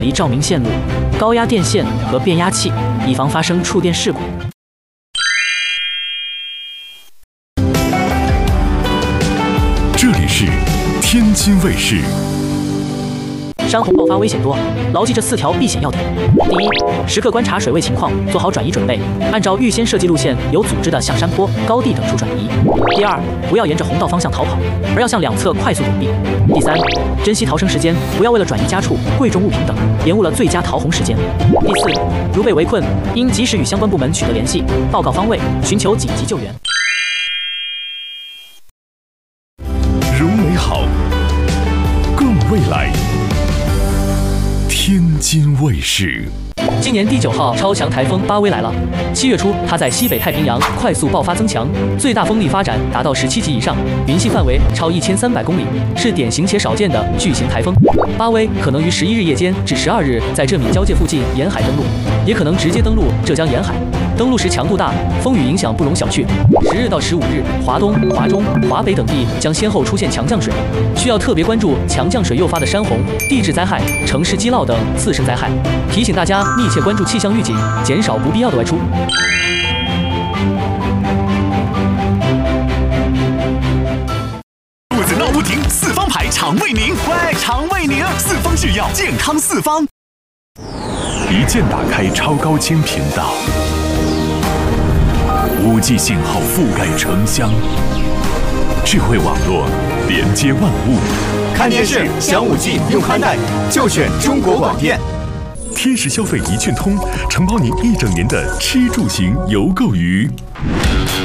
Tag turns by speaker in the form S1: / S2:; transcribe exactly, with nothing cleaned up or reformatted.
S1: 离照明线路、高压电线和变压器，以防发生触电事故。
S2: 这里是天津卫视。
S1: 山洪爆发危险多，牢记这四条避险要点：第一，时刻观察水位情况，做好转移准备，按照预先设计路线，有组织的向山坡、高地等处转移；第二，不要沿着洪道方向逃跑，而要向两侧快速躲避；第三，珍惜逃生时间，不要为了转移家畜、贵重物品等，延误了最佳逃洪时间；第四，如被围困，应及时与相关部门取得联系，报告方位，寻求紧急救援。
S2: 如美好，更未来。 天津卫视，
S1: 今年第九号超强台风巴威来了。七月初，它在西北太平洋快速爆发增强，最大风力发展达到十七级以上，云系范围超一千三百公里，是典型且少见的巨型台风。巴威可能于十一日夜间至十二日在浙闽交界附近沿海登陆，也可能直接登陆浙江沿海。登陆时强度大，风雨影响不容小觑。十日到十五日，华东、华中、华北等地将先后出现强降水，需要特别关注强降水诱发的山洪、地质灾害、城市积涝等次生灾害。提醒大家密切关注气象预警，减少不必要的外出。
S3: 肚子闹不停，四方牌肠胃宁，喂，肠胃宁，四方制药，健康四方。
S2: 一键打开超高清频道，五 G 信号覆盖城乡，智慧网络连接万物。
S3: 看电视享五 G 用宽带，就选中国广电。
S2: 天时消费一券通，承包您一整年的吃住行游购娱。